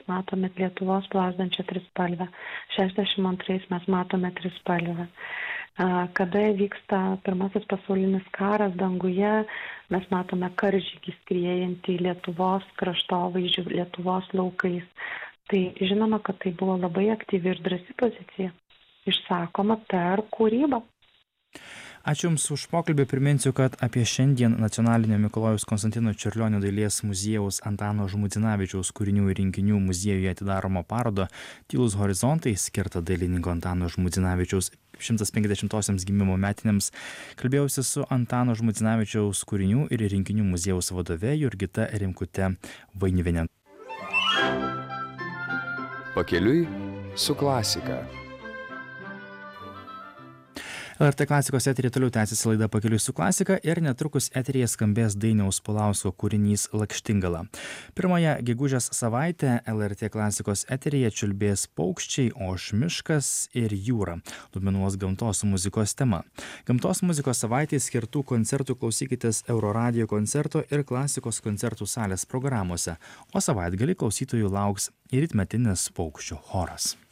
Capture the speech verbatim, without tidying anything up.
matome Lietuvos plazdančią trispalvę, šešiasdešimt antrais mes matome trispalvę. Kada vyksta pirmasis pasaulinis karas danguje, mes matome karžygį skriejantį Lietuvos kraštovaizdžių, Lietuvos laukais. Tai žinoma, kad tai buvo labai aktyvi ir drąsi pozicija, išsakoma per kūrybą. Ačiū Jums už pokalbį. Priminsiu, kad apie šiandien Nacionalinio Mikalojaus Konstantino Čiurlionio dailės muziejaus Antano Žmuidzinavičiaus kūrinių ir rinkinių muziejuje atidaromą parodą Tylūs horizontai, skirtą dailininko Antano Žmuidzinavičiaus šimtas penkiasdešimtosioms gimimo metinėms, kalbėjausi su Antano Žmuidzinavičiaus kūrinių ir rinkinių muziejaus vadove Jurgita Rimkute Vainiuviene. Pakeliui su klasika. L R T klasikos eteryje toliau tęsiasi laida Pakeliui su klasika ir netrukus eteryje skambės Dainiaus Pulausko kūrinys Lakštingala. Pirmąją gegužės savaitę L R T klasikos eteryje čiulbės paukščiai, oš miškas ir jūra. Dominuos gamtos muzikos tema. Gamtos muzikos savaitėje skirtų koncertų klausykitės Euroradijo koncerto ir klasikos koncertų salės programuose, o savaitgalį klausytojų lauks ir rytmetinis paukščių choras.